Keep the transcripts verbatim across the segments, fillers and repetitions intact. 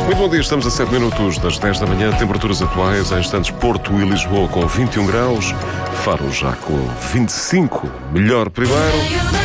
Muito bom dia, estamos a sete minutos das dez da manhã, temperaturas atuais, em instantes Porto e Lisboa com vinte e um graus, Faro já com vinte e cinco, melhor primeiro.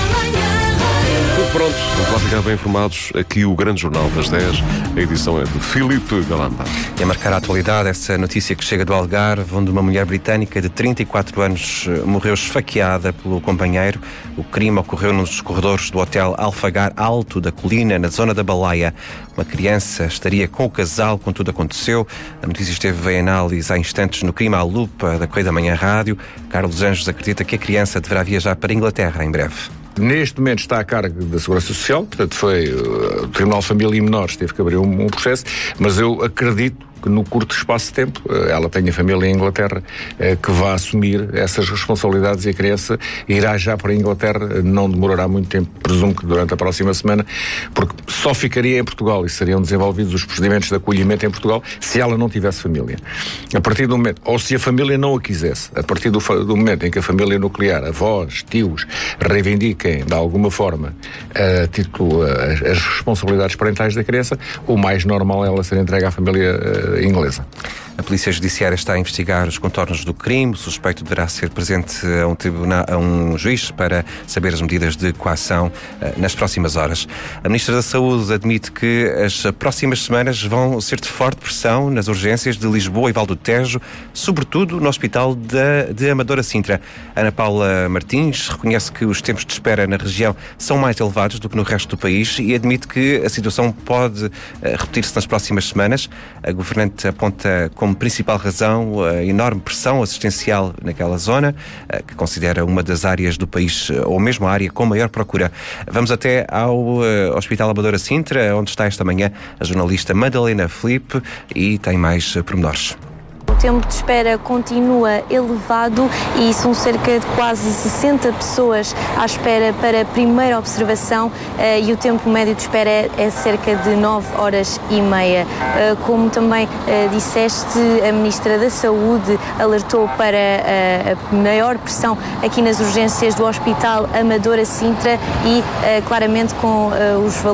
Tudo pronto, vamos lá ficar bem informados, aqui o Grande Jornal das dez, a edição é de Filipe Galamba. E a marcar a atualidade, essa notícia que chega do Algarve, onde uma mulher britânica de trinta e quatro anos morreu esfaqueada pelo companheiro. O crime ocorreu nos corredores do hotel Alfagar Alto da Colina, na zona da Baleia. Uma criança estaria com o casal quando tudo aconteceu. A notícia esteve em análise há instantes no Crime à Lupa da Correia da Manhã Rádio. Carlos Anjos acredita que a criança deverá viajar para a Inglaterra em breve. Neste momento está a cargo da Segurança Social, portanto foi uh, o Tribunal de Família e Menores, teve que abrir um, um processo, mas eu acredito que no curto espaço de tempo uh, ela tem a família em Inglaterra uh, que vai assumir essas responsabilidades e a criança irá já para a Inglaterra, não demorará muito tempo, presumo que durante a próxima semana, porque só ficaria em Portugal e seriam desenvolvidos os procedimentos de acolhimento em Portugal se ela não tivesse família. A partir do momento, ou se a família não a quisesse, a partir do, do momento em que a família nuclear, avós, tios, reivindiquem de alguma forma a título as, as responsabilidades parentais da criança, o mais normal é ela ser entregue à família uh, inglesa. A Polícia Judiciária está a investigar os contornos do crime. O suspeito deverá ser presente a um, tribunal, a um juiz para saber as medidas de coação uh, nas próximas horas. A Ministra da Saúde admite que as próximas semanas vão ser de forte pressão nas urgências de Lisboa e Val do Tejo, sobretudo no Hospital de, de Amadora Sintra. Ana Paula Martins reconhece que os tempos de espera na região são mais elevados do que no resto do país e admite que a situação pode uh, repetir-se nas próximas semanas. A governante aponta como principal razão a enorme pressão assistencial naquela zona, uh, que considera uma das áreas do país, uh, ou mesmo a área com maior procura. Vamos até ao uh, Hospital Amadora Sintra, onde está esta manhã a jornalista Madalena Filipe e tem mais uh, pormenores. O tempo de espera continua elevado e são cerca de quase sessenta pessoas à espera para a primeira observação eh, e o tempo médio de espera é, é cerca de nove horas e meia. Eh, como também eh, disseste, a Ministra da Saúde alertou para eh, a maior pressão aqui nas urgências do Hospital Amadora Sintra e eh, claramente com eh, os valores